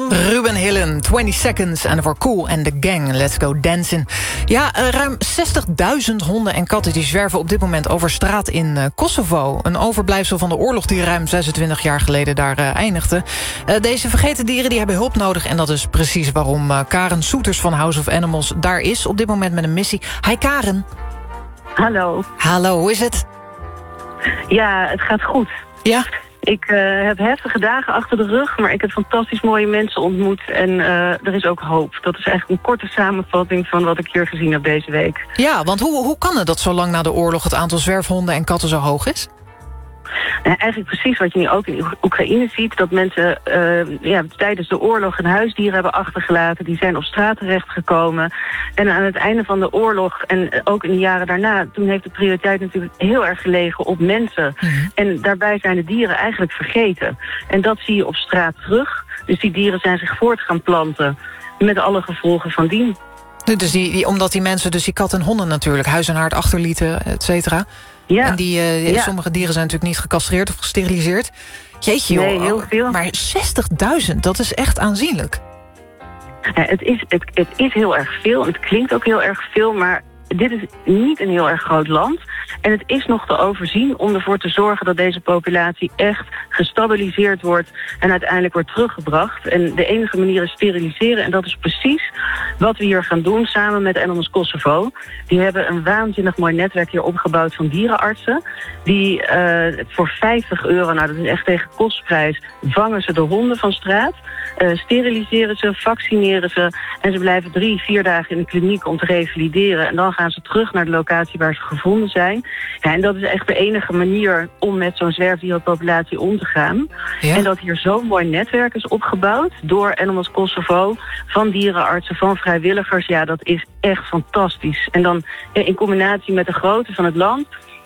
Ruben Hillen, 20 Seconds en voor Cool and the Gang, Let's Go Dancing. Ja, ruim 60.000 honden en katten die zwerven op dit moment over straat in Kosovo. Een overblijfsel van de oorlog die ruim 26 jaar geleden daar eindigde. Deze vergeten dieren die hebben hulp nodig en dat is precies waarom Karen Soeters van House of Animals daar is op dit moment met een missie. Hi Karen. Hallo. Hallo, hoe is het? Ja, het gaat goed. Ja? Ik heb heftige dagen achter de rug, maar ik heb fantastisch mooie mensen ontmoet. En er is ook hoop. Dat is eigenlijk een korte samenvatting van wat ik hier gezien heb deze week. Ja, want hoe kan het dat zo lang na de oorlog het aantal zwerfhonden en katten zo hoog is? Eigenlijk precies wat je nu ook in Oekraïne ziet. Dat mensen tijdens de oorlog een huisdier hebben achtergelaten. Die zijn op straat terechtgekomen. En aan het einde van de oorlog en ook in de jaren daarna, toen heeft de prioriteit natuurlijk heel erg gelegen op mensen. Mm-hmm. En daarbij zijn de dieren eigenlijk vergeten. En dat zie je op straat terug. Dus die dieren zijn zich voort gaan planten. Met alle gevolgen van dien. Dus omdat die mensen dus die katten en honden natuurlijk huis en haard achterlieten, et cetera. Ja. En sommige dieren zijn natuurlijk niet gecastreerd of gesteriliseerd. Jeetje joh, nee, heel veel. Maar 60.000, dat is echt aanzienlijk. Ja, het is heel erg veel. Het klinkt ook heel erg veel, maar dit is niet een heel erg groot land. En het is nog te overzien om ervoor te zorgen dat deze populatie echt gestabiliseerd wordt en uiteindelijk wordt teruggebracht. En de enige manier is steriliseren. En dat is precies wat we hier gaan doen samen met Animals Kosovo. Die hebben een waanzinnig mooi netwerk hier opgebouwd van dierenartsen. Die voor €50, nou dat is echt tegen kostprijs, vangen ze de honden van straat. Steriliseren ze, vaccineren ze. En ze blijven 3-4 dagen in de kliniek om te revalideren. En dan gaan ze terug naar de locatie waar ze gevonden zijn. Ja, en dat is echt de enige manier om met zo'n zwerfdierenpopulatie om te gaan. Ja. En dat hier zo'n mooi netwerk is opgebouwd door Animals Kosovo, van dierenartsen, van vrijwilligers. Ja, dat is echt fantastisch. En dan in combinatie met de grootte van het land